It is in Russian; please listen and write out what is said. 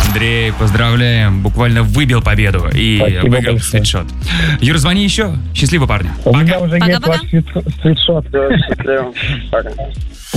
Андрей, поздравляем. Буквально выбил победу и Спасибо выиграл большое. свитшот. Юр, звони еще. Счастливо, парни. У меня уже Пока. есть ваш свитшот. Счастливо. Пока.